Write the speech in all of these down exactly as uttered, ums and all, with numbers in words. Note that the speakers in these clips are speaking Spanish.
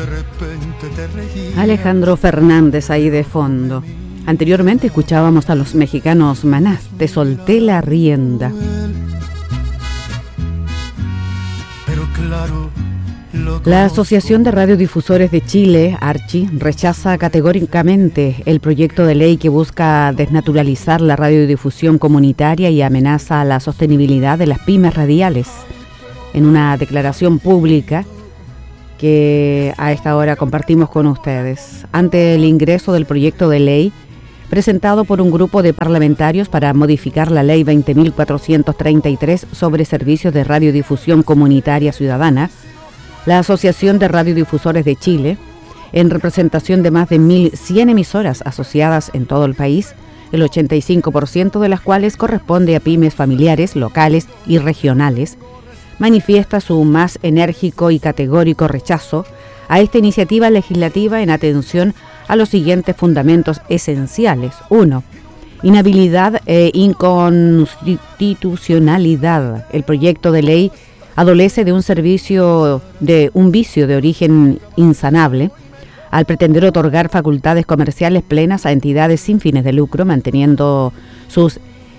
Alejandro Fernández ahí de fondo. Anteriormente escuchábamos a los mexicanos Maná, Te solté la rienda. La Asociación de Radiodifusores de Chile, ARCHI, rechaza categóricamente el proyecto de ley que busca desnaturalizar la radiodifusión comunitaria y amenaza la sostenibilidad de las pymes radiales. En una declaración pública que a esta hora compartimos con ustedes, ante el ingreso del proyecto de ley presentado por un grupo de parlamentarios para modificar la Ley veinte mil cuatrocientos treinta y tres sobre servicios de radiodifusión comunitaria ciudadana, la Asociación de Radiodifusores de Chile, en representación de más de mil cien emisoras asociadas en todo el país, el ochenta y cinco por ciento de las cuales corresponde a pymes familiares, locales y regionales, manifiesta su más enérgico y categórico rechazo a esta iniciativa legislativa en atención a los siguientes fundamentos esenciales. uno. Inhabilidad e inconstitucionalidad. El proyecto de ley adolece de un servicio de un vicio de origen insanable al pretender otorgar facultades comerciales plenas a entidades sin fines de lucro, manteniendo sus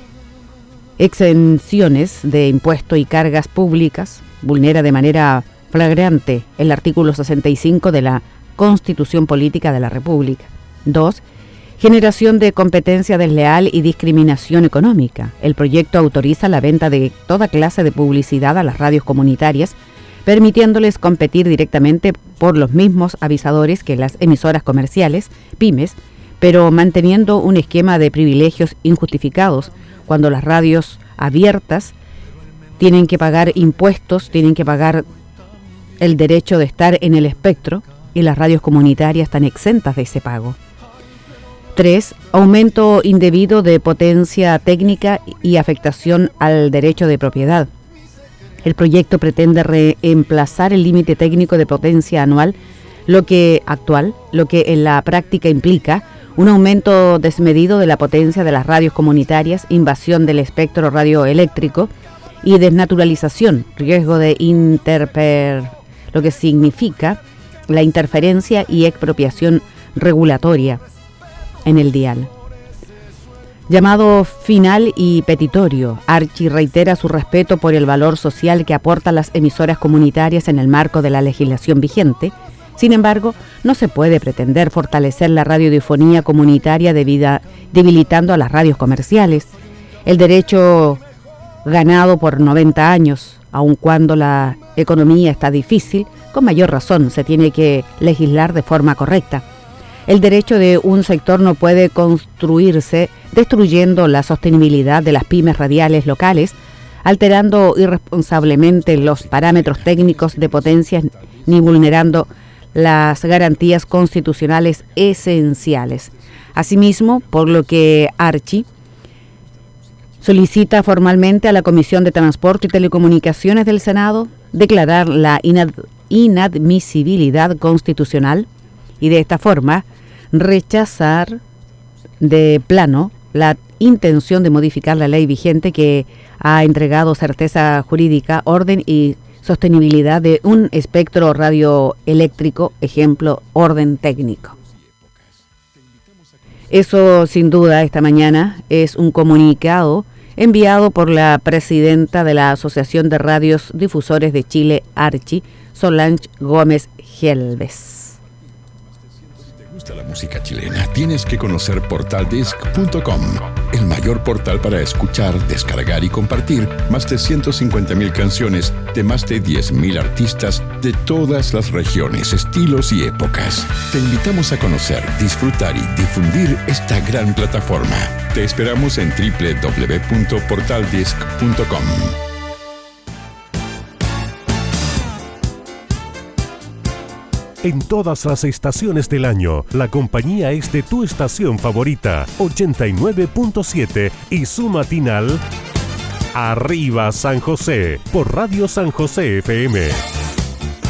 exenciones de impuestos y cargas públicas. Vulnera de manera flagrante el artículo sesenta y cinco de la Constitución Política de la República. dos. Generación de competencia desleal y discriminación económica. El proyecto autoriza la venta de toda clase de publicidad a las radios comunitarias, permitiéndoles competir directamente por los mismos avisadores que las emisoras comerciales, pymes, pero manteniendo un esquema de privilegios injustificados cuando las radios abiertas tienen que pagar impuestos, tienen que pagar el derecho de estar en el espectro, y las radios comunitarias están exentas de ese pago. tres. Aumento indebido de potencia técnica y afectación al derecho de propiedad. El proyecto pretende reemplazar el límite técnico de potencia anual, lo que actual, lo que en la práctica implica un aumento desmedido de la potencia de las radios comunitarias, invasión del espectro radioeléctrico y desnaturalización, riesgo de interper, lo que significa la interferencia y expropiación regulatoria en el dial. Llamado final y petitorio, ARCHI reitera su respeto por el valor social que aportan las emisoras comunitarias en el marco de la legislación vigente. Sin embargo, no se puede pretender fortalecer la radiodifonía comunitaria debida, debilitando a las radios comerciales. El derecho ganado por noventa años, aun cuando la economía está difícil, con mayor razón se tiene que legislar de forma correcta. El derecho de un sector no puede construirse destruyendo la sostenibilidad de las pymes radiales locales, alterando irresponsablemente los parámetros técnicos de potencia ni vulnerando las garantías constitucionales esenciales. Asimismo, por lo que ARCHI solicita formalmente a la Comisión de Transporte y Telecomunicaciones del Senado declarar la inad- inadmisibilidad constitucional y de esta forma rechazar de plano la intención de modificar la ley vigente que ha entregado certeza jurídica, orden y sostenibilidad de un espectro radioeléctrico, ejemplo, orden técnico. Eso, sin duda, esta mañana es un comunicado enviado por la presidenta de la Asociación de Radios Difusores de Chile, ARCHI, Solange Gómez Gelbes. ¿Te gusta la música chilena? Tienes que conocer portal disc punto com, el mayor portal para escuchar, descargar y compartir más de ciento cincuenta mil canciones de más de diez mil artistas de todas las regiones, estilos y épocas. Te invitamos a conocer, disfrutar y difundir esta gran plataforma. Te esperamos en doble u doble u doble u punto portal disc punto com. En todas las estaciones del año, la compañía es de tu estación favorita, ochenta y nueve punto siete y su matinal Arriba San José, por Radio San José F M.